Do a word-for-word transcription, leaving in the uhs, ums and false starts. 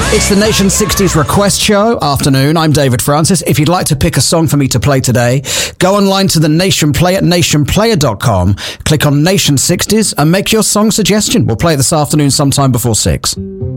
It's the Nation sixties Request Show. Afternoon, I'm David Francis. If you'd like to pick a song for me to play today, go online to the Nation Play at nation player dot com, click on Nation sixties and make your song suggestion. We'll play it this afternoon sometime before six.